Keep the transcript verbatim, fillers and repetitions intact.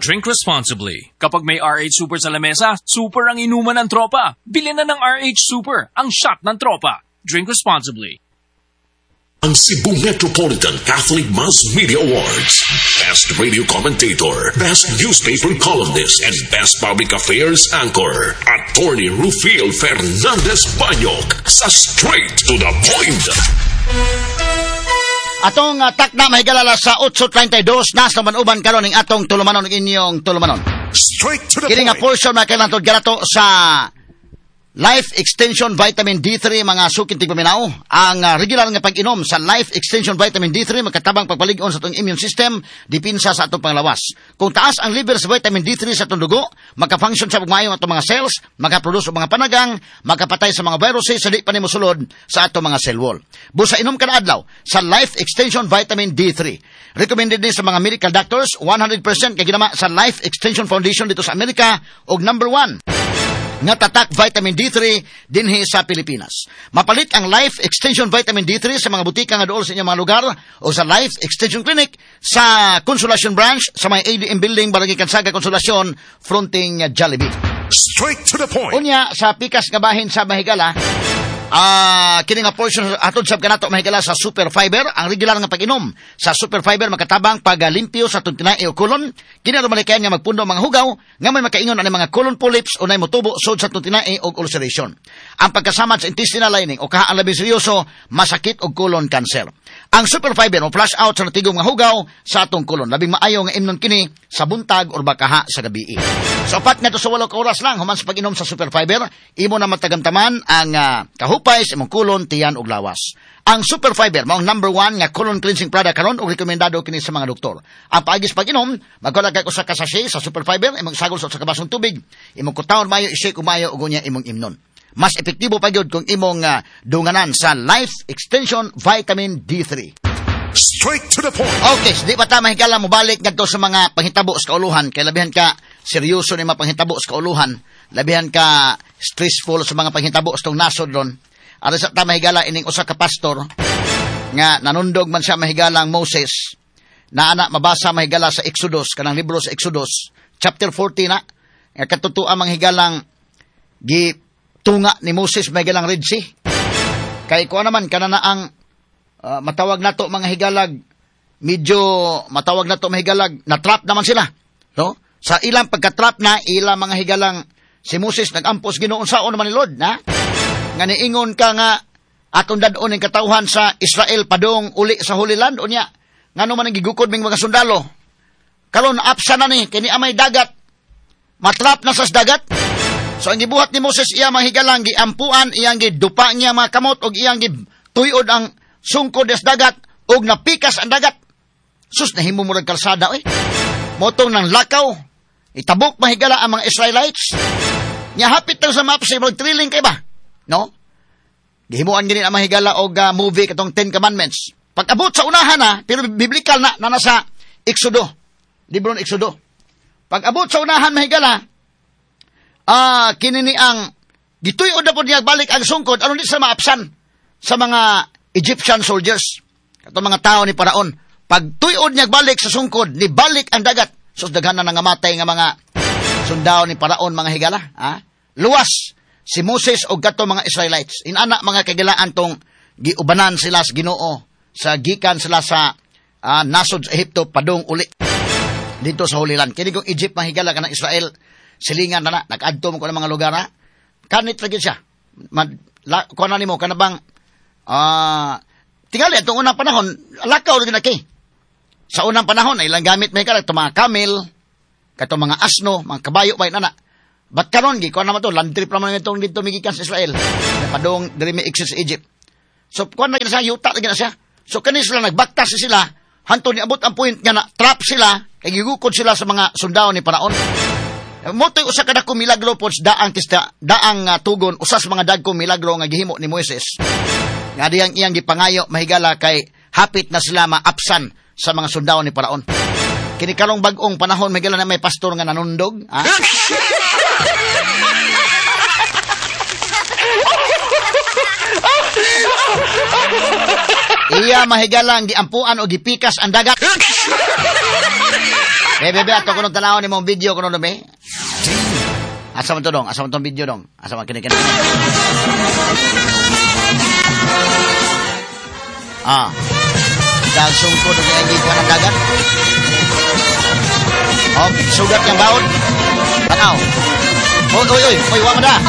Drink responsibly. Kapag may R H Super sa lamesa, super ang inuman ng tropa. Bilhin na ng R H Super, ang shot ng tropa. Drink responsibly. Ang Cebu Metropolitan Catholic Mass Media Awards. Best Radio Commentator, Best Newspaper Columnist, and Best Public Affairs Anchor. Attorney Rufil Fernandez Banyok sa Straight to the Point. Atong uh, takna mahigalala sa eight thirty-two na sa manuban karon ning atong tulumanon ng inyong tulumanon. Straight to the Kini nga point. portion na kailangan tod garato sa Life Extension Vitamin D three mga sukin tigpaminaw. Ang uh, regular nga pag-inom sa Life Extension Vitamin D three magkatabang pagpalig-on sa atong immune system dipinsa sa atong panglawas. Kung taas ang level sa vitamin D three sa atong dugo, magka-function sa pagmayo atong mga cells, magka-produce og mga panagang, magkapatay sa mga viruses sa di pa nimo sulod sa atong mga cell wall. Busa inom kada adlaw sa Life Extension Vitamin D three. Recommended din sa mga medical doctors, one hundred percent kay ginama sa Life Extension Foundation dito sa Amerika og number one nga tatak vitamin D three dinhi sa Pilipinas. Mapalit ang Life Extension Vitamin D three sa mga butika nga dool sa inyong mga lugar o sa Life Extension Clinic sa Consolacion Branch sa may A D M Building, Barangay Kansaga, Consolacion, fronting Jollibee. Straight to the point. Unya sa pikas nga bahin sa Mahigala, Ah, uh, kini nga portion atod sab kanato mahigala sa Super Fiber, ang regular nga pag-inom sa Super Fiber makatabang paglimpyo sa atong tinai o kolon. Kini ra malikayan nga magpundo mga hugaw nga may makaingon ani mga colon polyps o nay motubo sod sa atong tinai og ulceration. Ang pagkasama sa intestinal lining o kaha ang labi seryoso masakit og colon cancer. Ang Super Fiber o flush out sa natigong mga hugaw sa atong kolon. Labing maayo nga imnon kini sa buntag or bakaha sa gabi. So pat nga to sa walo ka oras lang human sa pag-inom sa Super Fiber, imo na matagamtaman ang uh, kahupay sa imong kolon, tiyan ug lawas. Ang Super Fiber maong number one nga colon cleansing product karon ug rekomendado kini sa mga doktor. Ang paagis pag-inom, magkuha kay usa ka sachet sa Super Fiber, imong sagol sa usa ka basong tubig, imong kutawon mayo i-shake ug mayo ug unya imong imnon. Mas epektibo pa gyud kung imong uh, dunganan sa Life Extension Vitamin D three. Straight to the point. Okay, di pa ta mahigala mo balik ngadto sa mga panghitabo sa kauluhan kay labihan ka seryoso ni mga panghitabo sa kauluhan, labihan ka stressful sa mga panghitabo sa tong nasod ron. Ara sa ta mahigala ining usa ka pastor nga nanundog man siya mahigalang Moses na ana mabasa mahigala sa Exodus, kanang libro sa Exodus chapter forty na nga katutuan mahigalang gi tunga ni Moses mahigalang Red Sea. Kay ko naman kana na ang Uh, matawag nato mga higalag, medyo matawag nato mga higalag, na-trap naman sila. No? Sa ilang pagka-trap na, ilang mga higalang, si Moses nag-ampos ginoon saon naman ni Lord, na? Nga niingon ka nga, atong dadon ng katawhan sa Israel padong uli sa Holy Land, o niya, nga naman ang gigukod ng mga sundalo. Karon apsa na ni, kini amay dagat, matrap na sa dagat. So ang gibuhat ni Moses, iya mga higalang, giampuan, iyang gidupa niya mga kamot, o iyang gituyod ang sungkod des dagat og napikas ang dagat. Sus, nahimo mo kalsada oy. Motong ng lakaw, itabok mahigala ang mga Israelites. Nya hapit lang sa map sa mag-trilling kay ba? No? Gihimuan gini ang mahigala og uh, movie katong Ten Commandments. Pag-abot sa unahan na, pero biblical na na nasa Exodo. Libro ng Exodo. Pag-abot sa unahan mahigala, ah uh, kini ni ang gituyo na po niya balik ang sungkod aron di sa maapsan sa mga Egyptian soldiers, katong mga tao ni Paraon. Pag tuyod niya balik sa sungkod, ni balik ang dagat. Sus, daghan na nangamatay nga mga sundao ni Paraon, mga higala. Ha? Luwas, si Moses o gato mga Israelites. Inana mga kagilaan tong giubanan sila sa Ginoo, sa gikan sila sa uh, nasod sa Ehipto, padong uli dito sa Holy Land. Kini kong Egypt, mga higala ka ng Israel, silingan na na, nag-adto mo ko ng mga lugar na, kanit lagi siya. Kuha na ni mo, kanabang, Ah, uh, tingali itong unang panahon, lakaw rin na kay. Sa unang panahon, ay ilang gamit may kalag, itong mga camel, katong mga asno, mga kabayo, may nana. Ba't karon gi, kuha naman ito, land trip naman itong dito migikan sa Israel. Padong, diri may exit sa Egypt. So, kuha na siya, yuta lagi na siya. So, kanis sila, nagbaktas sila, hanto ni abot ang point nga na, trap sila, kay gigukod sila sa mga sundao ni Paraon. Motoy usa kada ko milagro po daang tista, daang uh, tugon, usas mga dagko milagro nga gihimo ni Moises. Nga diyang iyang gipangayo mahigala kay hapit na sila maapsan sa mga sundao ni Paraon. Kini karong bag-ong panahon mahigala na may pastor nga nanundog, ha? Iya mahigala ang giampuan o gipikas ang dagat. Bebe, bebe, ato ko nung tanaw ni mong video ko nung dumi. Asa man to dong? Asa man tong video dong? Asa man kinikin? Ah. Dahil sungkod ng lagi ko ng dagat. Oh, sugat yung baon. Tanaw. Oy, oy, oy. Oy, wala mo na.